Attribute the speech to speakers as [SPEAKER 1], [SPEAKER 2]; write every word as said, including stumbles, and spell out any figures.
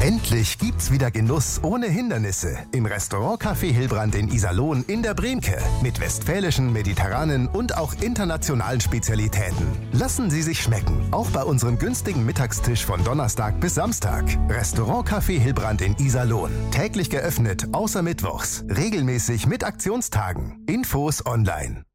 [SPEAKER 1] Endlich gibt's wieder Genuss ohne Hindernisse im Restaurant Café Hillbrand in Iserlohn in der Bremke mit westfälischen, mediterranen und auch internationalen Spezialitäten. Lassen Sie sich schmecken, auch bei unserem günstigen Mittagstisch von Donnerstag bis Samstag. Restaurant Café Hillbrand in Iserlohn. Täglich geöffnet, außer mittwochs. Regelmäßig mit Aktionstagen. Infos online.